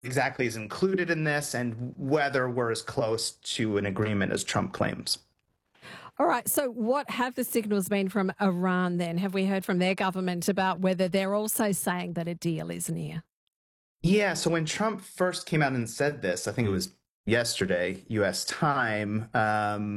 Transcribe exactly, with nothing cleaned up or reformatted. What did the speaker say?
exactly is included in this and whether we're as close to an agreement as Trump claims. All right. So, what have the signals been from Iran then? Have we heard from their government about whether they're also saying that a deal is near? Yeah, so when Trump first came out and said this, I think it was yesterday, U S time, um,